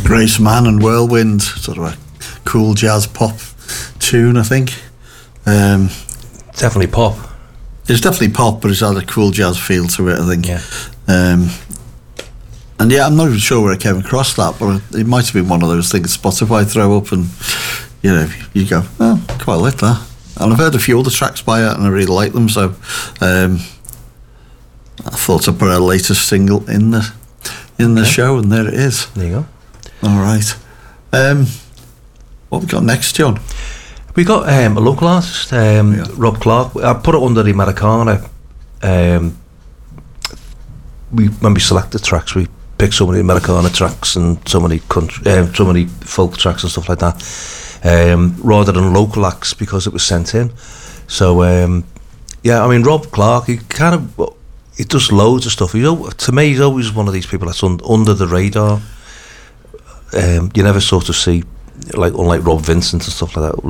Grace Mann and Whirlwind, sort of a cool jazz pop tune, I think. Definitely pop. It's definitely pop, but it's had a cool jazz feel to it, I think. Yeah. And yeah, I'm not even sure where I came across that, but it might have been one of those things Spotify throw up and, you know, you go, oh, quite like that. And I've heard a few other tracks by it and I really like them, so I thought I'd put our latest single in the show, and there it is. There you go. All right. What have we got next, John? We got a local artist, Rob Clark. I put it under the Americana. When we select the tracks, we pick so many Americana tracks and so many folk tracks and stuff like that, rather than local acts, because it was sent in. So yeah, I mean, Rob Clark, he does loads of stuff. To me, he's always one of these people that's under the radar. You never sort of see, unlike Rob Vincent and stuff like that,